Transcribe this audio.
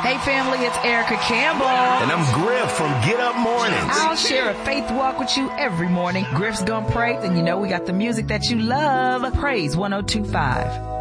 Hey family, it's Erica Campbell. And I'm Griff from Get Up Mornings. I'll share a faith walk with you every morning. Griff's gonna pray, and you know we got the music that you love. Praise 102.5.